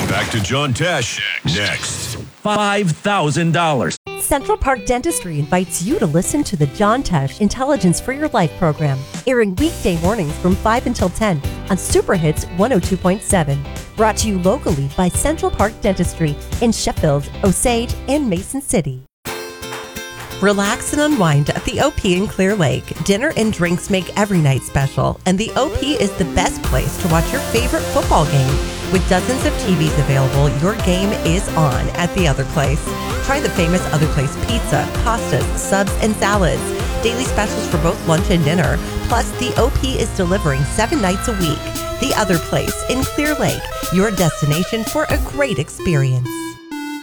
Back to John Tesh next. $5,000. Central Park Dentistry invites you to listen to the John Tesh Intelligence for Your Life program, airing weekday mornings from 5 until 10 on Super Hits 102.7. Brought to you locally by Central Park Dentistry in Sheffield, Osage, and Mason City. Relax and unwind at the OP in Clear Lake. Dinner and drinks make every night special, and the OP is the best place to watch your favorite football game. With dozens of TVs available, your game is on at the Other Place. Try the famous Other Place pizza, pastas, subs, and salads. Daily specials for both lunch and dinner. Plus, the OP is delivering 7 nights a week. The Other Place in Clear Lake, your destination for a great experience.